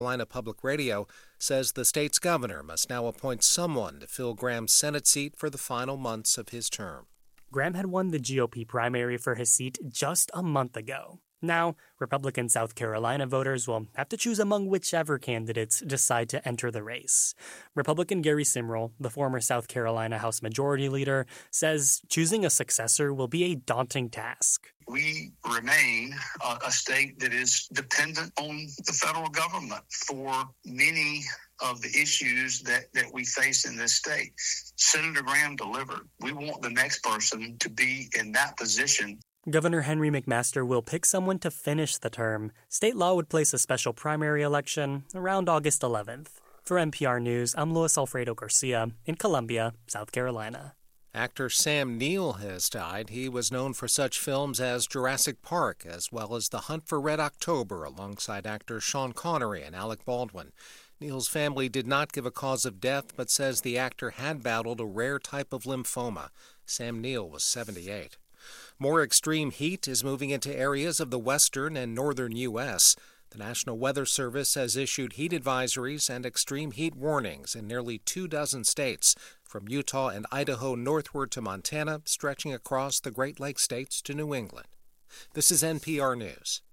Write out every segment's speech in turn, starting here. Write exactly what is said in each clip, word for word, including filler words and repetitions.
Carolina Public Radio says the state's governor must now appoint someone to fill Graham's Senate seat for the final months of his term. Graham had won the G O P primary for his seat just a month ago. Now, Republican South Carolina voters will have to choose among whichever candidates decide to enter the race. Republican Gary Simrell, the former South Carolina House Majority Leader, says choosing a successor will be a daunting task. We remain uh, a state that is dependent on the federal government for many of the issues that, that we face in this state. Senator Graham delivered. We want the next person to be in that position. Governor Henry McMaster will pick someone to finish the term. State law would place a special primary election around August eleventh. For N P R News, I'm Luis Alfredo Garcia in Columbia, South Carolina. Actor Sam Neill has died. He was known for such films as Jurassic Park, as well as The Hunt for Red October, alongside actors Sean Connery and Alec Baldwin. Neill's family did not give a cause of death, but says the actor had battled a rare type of lymphoma. Sam Neill was seventy-eight. More extreme heat is moving into areas of the western and northern U S. The National Weather Service has issued heat advisories and extreme heat warnings in nearly two dozen states, from Utah and Idaho northward to Montana, stretching across the Great Lakes states to New England. This is N P R News.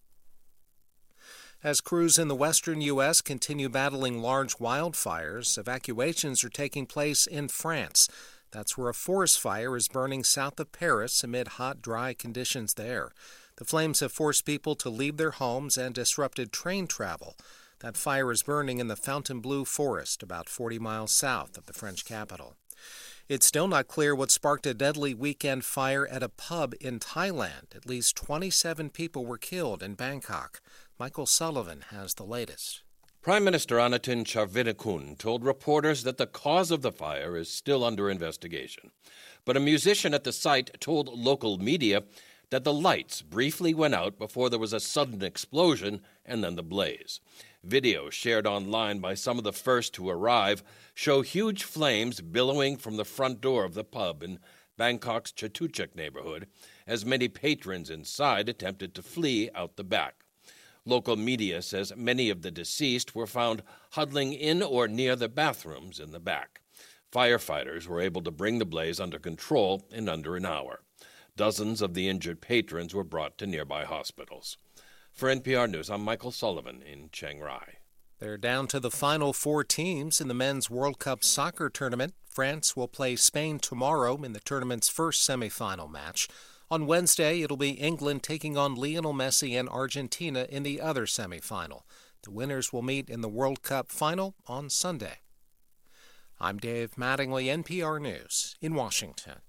As crews in the western U S continue battling large wildfires, evacuations are taking place in France. That's where a forest fire is burning south of Paris amid hot, dry conditions there. The flames have forced people to leave their homes and disrupted train travel. That fire is burning in the Fontainebleau forest, about forty miles south of the French capital. It's still not clear what sparked a deadly weekend fire at a pub in Thailand. At least twenty-seven people were killed in Bangkok. Michael Sullivan has the latest. Prime Minister Anutin Charnvirakul told reporters that the cause of the fire is still under investigation. But a musician at the site told local media that the lights briefly went out before there was a sudden explosion and then the blaze. Videos shared online by some of the first to arrive show huge flames billowing from the front door of the pub in Bangkok's Chatuchak neighborhood as many patrons inside attempted to flee out the back. Local media says many of the deceased were found huddling in or near the bathrooms in the back. Firefighters were able to bring the blaze under control in under an hour. Dozens of the injured patrons were brought to nearby hospitals. For N P R News, I'm Michael Sullivan in Chiang Rai. They're down to the final four teams in the Men's World Cup soccer tournament. France will play Spain tomorrow in the tournament's first semifinal match. On Wednesday, it'll be England taking on Lionel Messi and Argentina in the other semifinal. The winners will meet in the World Cup final on Sunday. I'm Dave Mattingly, N P R News in Washington.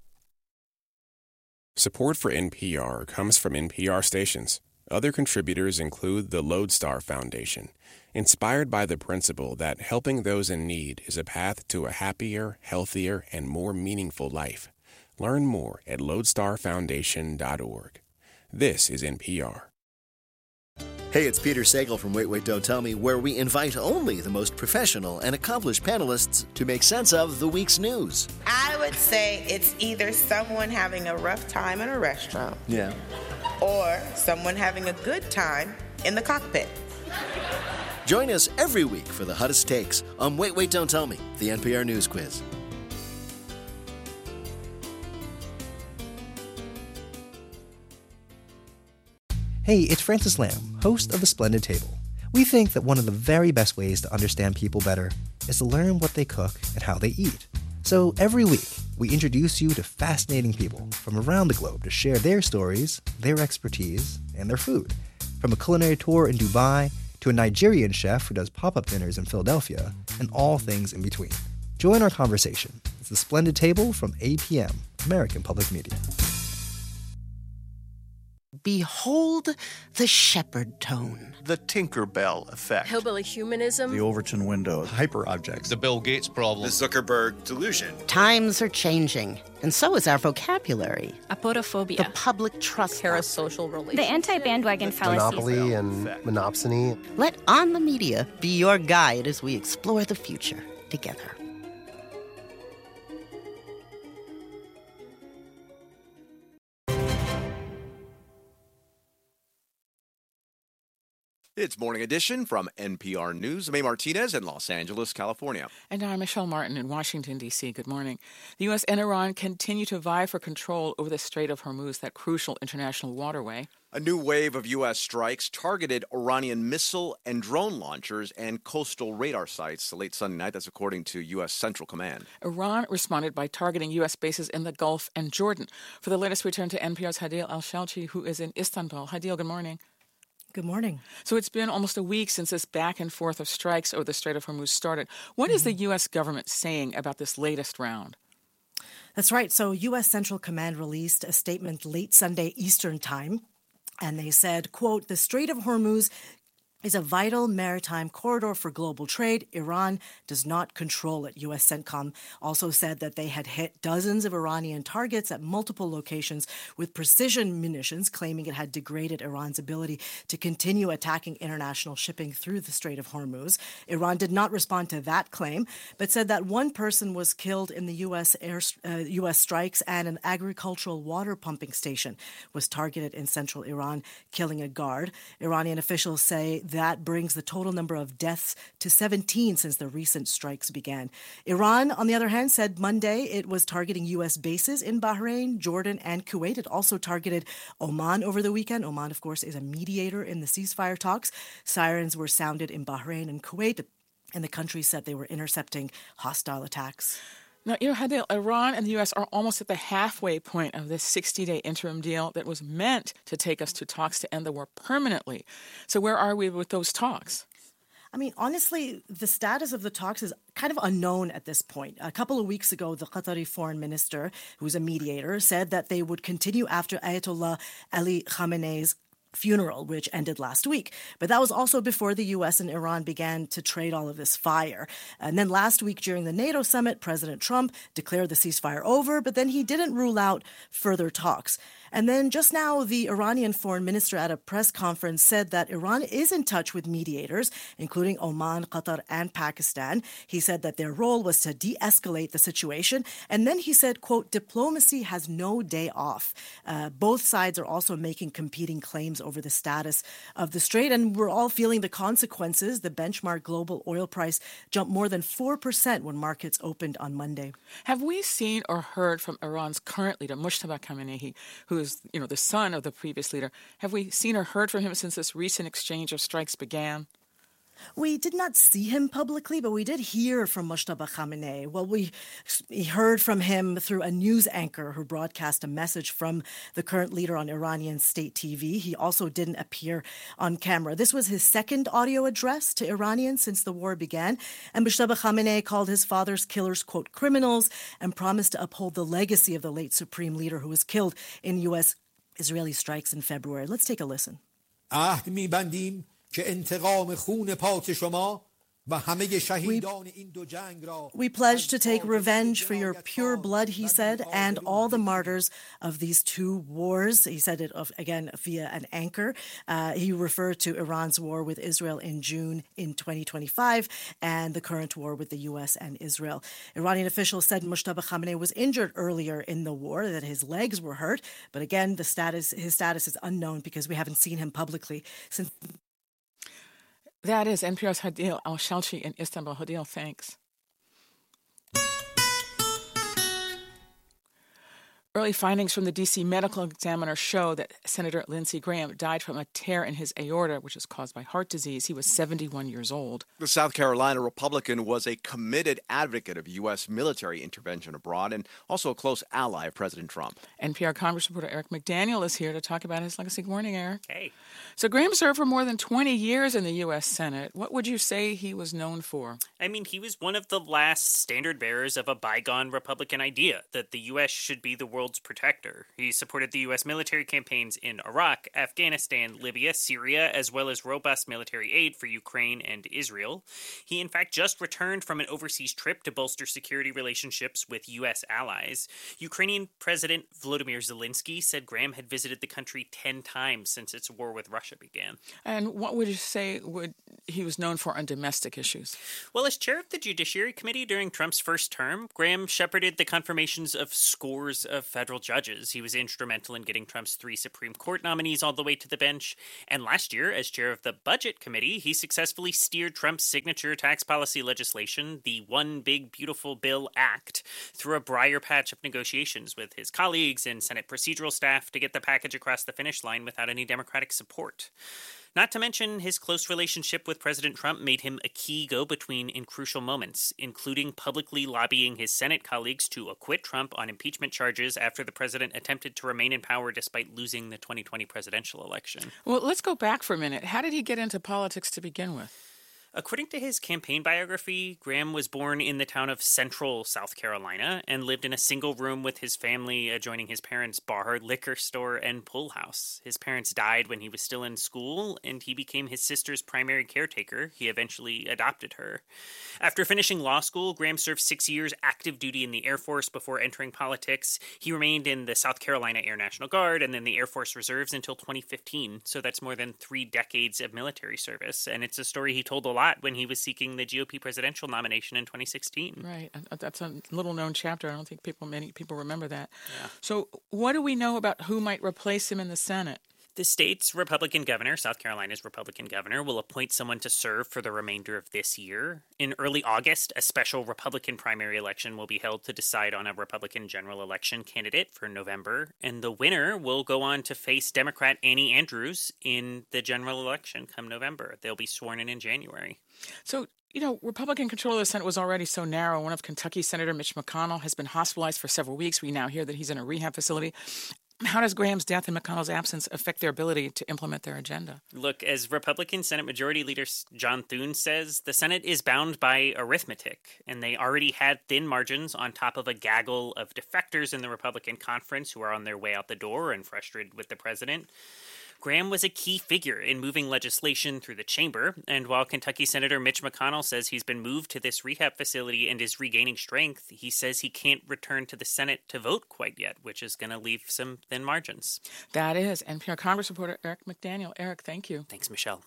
Support for N P R comes from N P R stations. Other contributors include the Lodestar Foundation, inspired by the principle that helping those in need is a path to a happier, healthier, and more meaningful life. Learn more at lodestar foundation dot org. This is N P R. Hey, it's Peter Sagal from Wait, Wait, Don't Tell Me, where we invite only the most professional and accomplished panelists to make sense of the week's news. I would say it's either someone having a rough time in a restaurant. Yeah. Or someone having a good time in the cockpit. Join us every week for the hottest takes on Wait, Wait, Don't Tell Me, the N P R News Quiz. Hey, it's Francis Lamb, host of The Splendid Table. We think that one of the very best ways to understand people better is to learn what they cook and how they eat. So every week, we introduce you to fascinating people from around the globe to share their stories, their expertise, and their food. From a culinary tour in Dubai to a Nigerian chef who does pop-up dinners in Philadelphia, and all things in between. Join our conversation. It's The Splendid Table from eight p.m., American Public Media. Behold the shepherd tone. The Tinkerbell effect. Hillbilly humanism. The Overton window. Hyperobjects. The Bill Gates problem. The Zuckerberg delusion. Times are changing, and so is our vocabulary. Apodophobia. The public trust. Parasocial relations. The anti-bandwagon fallacy. Monopoly and monopsony. Let On the Media be your guide as we explore the future together. It's Morning Edition from N P R News. I'm A. Martinez in Los Angeles, California. And I'm Michelle Martin in Washington, D C. Good morning. The U S and Iran continue to vie for control over the Strait of Hormuz, that crucial international waterway. A new wave of U S strikes targeted Iranian missile and drone launchers and coastal radar sites late Sunday night. That's according to U S Central Command. Iran responded by targeting U S bases in the Gulf and Jordan. For the latest, we turn to N P R's Hadeel Al-Shalchi, who is in Istanbul. Hadeel, good morning. Good morning. So it's been almost a week since this back and forth of strikes over the Strait of Hormuz started. What mm-hmm. is the U S government saying about this latest round? That's right. So U S Central Command released a statement late Sunday Eastern Time, and they said, quote, the Strait of Hormuz is a vital maritime corridor for global trade. Iran does not control it. U S CENTCOM also said that they had hit dozens of Iranian targets at multiple locations with precision munitions, claiming it had degraded Iran's ability to continue attacking international shipping through the Strait of Hormuz. Iran did not respond to that claim, but said that one person was killed in the U S air, uh, U S strikes, and an agricultural water pumping station was targeted in central Iran, killing a guard. Iranian officials say that brings the total number of deaths to seventeen since the recent strikes began. Iran, on the other hand, said Monday it was targeting U S bases in Bahrain, Jordan, and Kuwait. It also targeted Oman over the weekend. Oman, of course, is a mediator in the ceasefire talks. Sirens were sounded in Bahrain and Kuwait, and the country said they were intercepting hostile attacks. Now, you know, Hadeel, Iran and the U S are almost at the halfway point of this sixty-day interim deal that was meant to take us to talks to end the war permanently. So where are we with those talks? I mean, honestly, the status of the talks is kind of unknown at this point. A couple of weeks ago, the Qatari foreign minister, who's a mediator, said that they would continue after Ayatollah Ali Khamenei's funeral, which ended last week. But that was also before the U S and Iran began to trade all of this fire. And then last week during the NATO summit, President Trump declared the ceasefire over, but then he didn't rule out further talks. And then just now, the Iranian foreign minister at a press conference said that Iran is in touch with mediators, including Oman, Qatar, and Pakistan. He said that their role was to de-escalate the situation. And then he said, quote, diplomacy has no day off. Uh, both sides are also making competing claims over the status of the strait, and we're all feeling the consequences. The benchmark global oil price jumped more than four percent when markets opened on Monday. Have we seen or heard from Iran's current leader, Mojtaba Khamenei, who is, you know, the son of the previous leader? Have we seen or heard from him since this recent exchange of strikes began? We did not see him publicly, but we did hear from Mojtaba Khamenei. Well, we, we heard from him through a news anchor who broadcast a message from the current leader on Iranian state T V. He also didn't appear on camera. This was his second audio address to Iranians since the war began. And Mojtaba Khamenei called his father's killers, quote, criminals, and promised to uphold the legacy of the late supreme leader who was killed in U S-Israeli strikes in February. Let's take a listen. عهد می‌بندیم که انتقام خون پاک شما We pledge to take revenge for your pure blood, he said, and all the martyrs of these two wars. He said it again via an anchor. Uh, he referred to Iran's war with Israel in June in twenty twenty-five and the current war with the U S and Israel. Iranian officials said Mojtaba Khamenei was injured earlier in the war, that his legs were hurt. But again, the status, his status is unknown because we haven't seen him publicly since. That is N P R's Hadeel Al-Shalchi in Istanbul. Hadeel, thanks. Early findings from the D C medical examiner show that Senator Lindsey Graham died from a tear in his aorta, which is caused by heart disease. He was seventy-one years old. The South Carolina Republican was a committed advocate of U S military intervention abroad and also a close ally of President Trump. N P R Congress reporter Eric McDaniel is here to talk about his legacy. Good morning, Eric. Hey. So Graham served for more than twenty years in the U S Senate. What would you say he was known for? I mean, he was one of the last standard bearers of a bygone Republican idea that the U S should be the world's protector. He supported the U S military campaigns in Iraq, Afghanistan, Libya, Syria, as well as robust military aid for Ukraine and Israel. He, in fact, just returned from an overseas trip to bolster security relationships with U S allies. Ukrainian President Volodymyr Zelensky said Graham had visited the country ten times since its war with Russia began. And what would you say would he was known for on domestic issues? Well, as chair of the Judiciary Committee during Trump's first term, Graham shepherded the confirmations of scores of federal judges. He was instrumental in getting Trump's three Supreme Court nominees all the way to the bench. And last year, as chair of the Budget Committee, he successfully steered Trump's signature tax policy legislation, the One Big Beautiful Bill Act, through a briar patch of negotiations with his colleagues and Senate procedural staff to get the package across the finish line without any Democratic support. Not to mention, his close relationship with President Trump made him a key go-between in crucial moments, including publicly lobbying his Senate colleagues to acquit Trump on impeachment charges after the president attempted to remain in power despite losing the twenty twenty presidential election. Well, let's go back for a minute. How did he get into politics to begin with? According to his campaign biography, Graham was born in the town of Central, South Carolina, and lived in a single room with his family adjoining his parents' bar, liquor store, and pool house. His parents died when he was still in school, and he became his sister's primary caretaker. He eventually adopted her. After finishing law school, Graham served six years active duty in the Air Force before entering politics. He remained in the South Carolina Air National Guard and then the Air Force Reserves until twenty fifteen, so that's more than three decades of military service, and it's a story he told a lot when he was seeking the G O P presidential nomination in twenty sixteen. Right. That's a little-known chapter. I don't think people, many people remember that. Yeah. So what do we know about who might replace him in the Senate? The state's Republican governor, South Carolina's Republican governor, will appoint someone to serve for the remainder of this year. In early August, a special Republican primary election will be held to decide on a Republican general election candidate for November, and the winner will go on to face Democrat Annie Andrews in the general election come November. They'll be sworn in in January. So, you know, Republican control of the Senate was already so narrow. One of Kentucky Senator Mitch McConnell has been hospitalized for several weeks. We now hear that he's in a rehab facility. How does Graham's death and McConnell's absence affect their ability to implement their agenda? Look, as Republican Senate Majority Leader John Thune says, the Senate is bound by arithmetic, and they already had thin margins on top of a gaggle of defectors in the Republican conference who are on their way out the door and frustrated with the president. Graham was a key figure in moving legislation through the chamber, and while Kentucky Senator Mitch McConnell says he's been moved to this rehab facility and is regaining strength, he says he can't return to the Senate to vote quite yet, which is going to leave some thin margins. That is. N P R Congress reporter Eric McDaniel. Eric, thank you. Thanks, Michelle.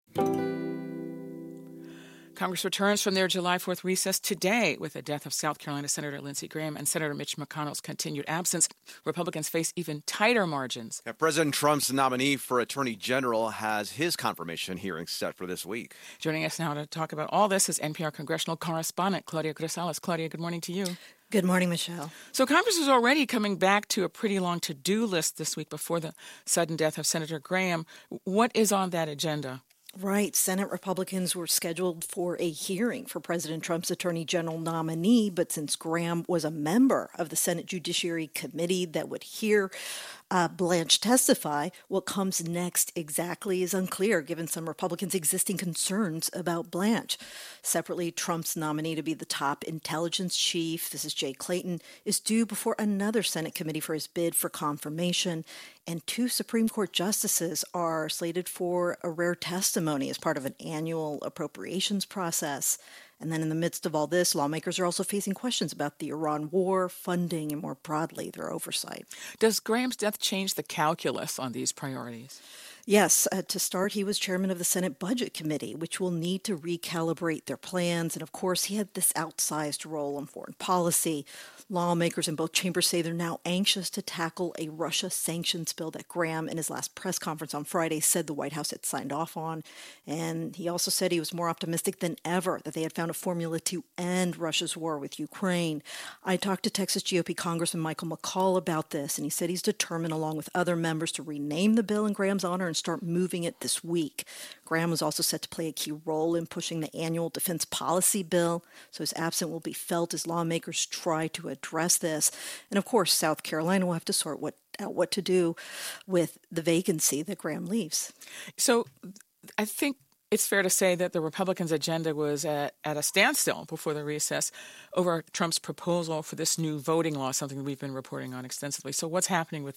Congress returns from their July fourth recess today with the death of South Carolina Senator Lindsey Graham and Senator Mitch McConnell's continued absence. Republicans face even tighter margins. Yeah, President Trump's nominee for Attorney General has his confirmation hearing set for this week. Joining us now to talk about all this is N P R congressional correspondent Claudia Grisales. Claudia, good morning to you. Good morning, Michelle. So Congress is already coming back to a pretty long to-do list this week before the sudden death of Senator Graham. What is on that agenda? Right. Senate Republicans were scheduled for a hearing for President Trump's Attorney General nominee, but since Graham was a member of the Senate Judiciary Committee that would hear uh, Blanche testify, what comes next exactly is unclear, given some Republicans' existing concerns about Blanche. Separately, Trump's nominee to be the top intelligence chief, this is Jay Clayton, is due before another Senate committee for his bid for confirmation, and two Supreme Court justices are slated for a rare testimony as part of an annual appropriations process. And then in the midst of all this, lawmakers are also facing questions about the Iran war, funding, and more broadly, their oversight. Does Graham's death change the calculus on these priorities? Yes. Uh, to start, he was chairman of the Senate Budget Committee, which will need to recalibrate their plans. And of course, he had this outsized role in foreign policy. Lawmakers in both chambers say they're now anxious to tackle a Russia sanctions bill that Graham, in his last press conference on Friday, said the White House had signed off on. And he also said he was more optimistic than ever that they had found a formula to end Russia's war with Ukraine. I talked to Texas G O P Congressman Michael McCaul about this, and he said he's determined, along with other members, to rename the bill in Graham's honor and start moving it this week. Graham was also set to play a key role in pushing the annual defense policy bill, so his absence will be felt as lawmakers try to address this. And of course, South Carolina will have to sort what, out what to do with the vacancy that Graham leaves. So I think it's fair to say that the Republicans' agenda was at, at a standstill before the recess over Trump's proposal for this new voting law, something that we've been reporting on extensively. So what's happening with that?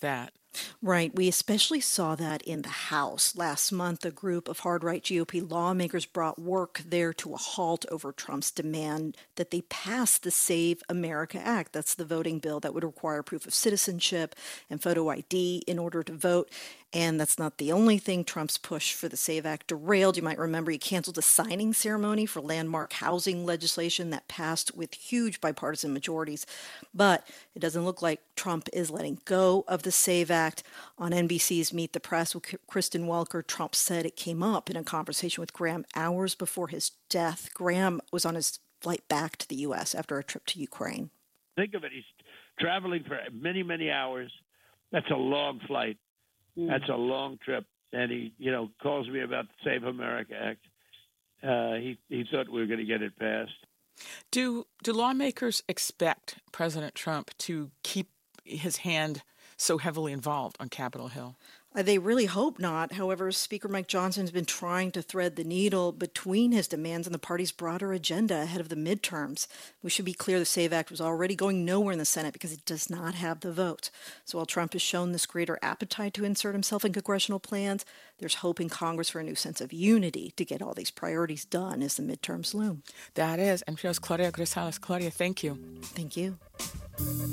Right. We especially saw that in the House. Last month, a group of hard-right G O P lawmakers brought work there to a halt over Trump's demand that they pass the Save America Act. That's the voting bill that would require proof of citizenship and photo I D in order to vote. And that's not the only thing Trump's push for the SAVE Act derailed. You might remember he canceled a signing ceremony for landmark housing legislation that passed with huge bipartisan majorities. But it doesn't look like Trump is letting go of the SAVE Act. On N B C's Meet the Press with Kristen Welker, Trump said it came up in a conversation with Graham hours before his death. Graham was on his flight back to the U S after a trip to Ukraine. Think of it. He's traveling for many, many hours. That's a long flight. That's a long trip. And he, you know, calls me about the Save America Act. Uh, he, he thought we were going to get it passed. Do do lawmakers expect President Trump to keep his hand so heavily involved on Capitol Hill? Uh, they really hope not. However, Speaker Mike Johnson has been trying to thread the needle between his demands and the party's broader agenda ahead of the midterms. We should be clear the SAVE Act was already going nowhere in the Senate because it does not have the vote. So while Trump has shown this greater appetite to insert himself in congressional plans, there's hope in Congress for a new sense of unity to get all these priorities done as the midterms loom. That is. And here's Claudia Grisales. Claudia, thank you. Thank you.